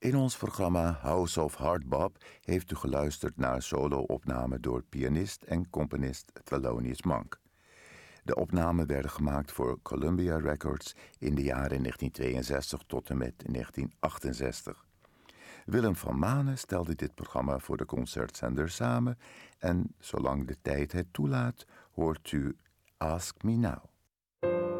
In ons programma House of Hardbop heeft u geluisterd naar een solo-opname door pianist en componist Thelonious Monk. De opnamen werden gemaakt voor Columbia Records in de jaren 1962 tot en met 1968. Willem van Manen stelde dit programma voor de concertzender samen en zolang de tijd het toelaat hoort u Ask Me Now.